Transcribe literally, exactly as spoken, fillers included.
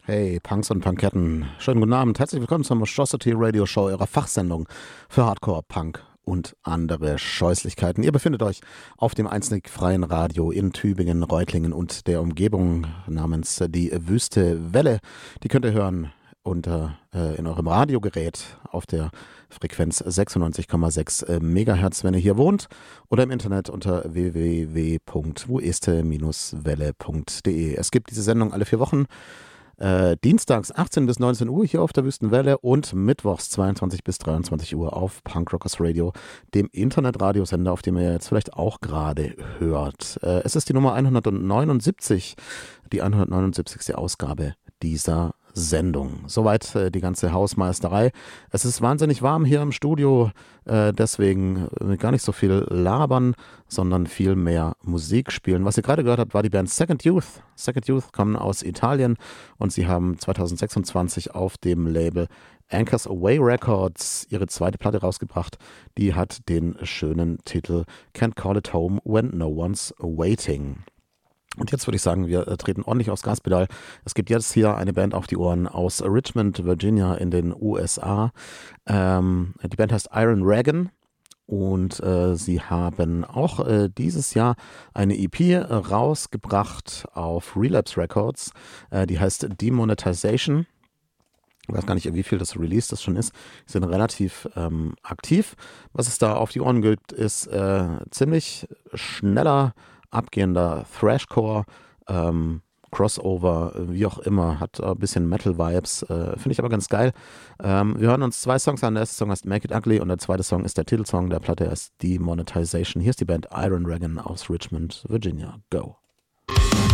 Hey, Punks und Punketten. Schönen guten Abend. Herzlich willkommen zur Monstrosity Radio Show, ihrer Fachsendung für Hardcore, Punk und andere Scheußlichkeiten. Ihr befindet euch auf dem einzig freien Radio in Tübingen, Reutlingen und der Umgebung namens die Wüste Welle. Die könnt ihr hören unter äh, in eurem Radiogerät auf der Frequenz sechsundneunzig Komma sechs Megahertz, wenn ihr hier wohnt, oder im Internet unter w w w punkt wueste welle punkt de. Es gibt diese Sendung alle vier Wochen. Äh, dienstags achtzehn bis neunzehn Uhr hier auf der Wüstenwelle und mittwochs zweiundzwanzig bis dreiundzwanzig Uhr auf Punkrockers Radio, dem Internetradiosender, auf dem ihr jetzt vielleicht auch gerade hört. Äh, es ist die Nummer hundertneunundsiebzig, die hundertneunundsiebzigste Ausgabe dieser Sendung. Soweit äh, die ganze Hausmeisterei. Es ist wahnsinnig warm hier im Studio, äh, deswegen äh, gar nicht so viel labern, sondern viel mehr Musik spielen. Was ihr gerade gehört habt, war die Band Second Youth. Second Youth kommen aus Italien und sie haben zweitausendsechsundzwanzig auf dem Label Anchors Away Records ihre zweite Platte rausgebracht. Die hat den schönen Titel Can't Call It Home When No One's Waiting. Und jetzt würde ich sagen, wir äh, treten ordentlich aufs Gaspedal. Es gibt jetzt hier eine Band auf die Ohren aus Richmond, Virginia in den U S A. Ähm, die Band heißt Iron Reagan und äh, sie haben auch äh, dieses Jahr eine E P rausgebracht auf Relapse Records. Äh, die heißt Demonetization. Ich weiß gar nicht, wie viel das Release das schon ist. Die sind relativ ähm, aktiv. Was es da auf die Ohren gibt, ist äh, ziemlich schneller, abgehender Thrashcore, ähm, Crossover, wie auch immer, hat ein bisschen Metal-Vibes, äh, finde ich aber ganz geil. Ähm, wir hören uns zwei Songs an, der erste Song heißt Make It Ugly und der zweite Song ist der Titelsong der Platte, ist Demonetization. Hier ist die Band Iron Reagan aus Richmond, Virginia. Go!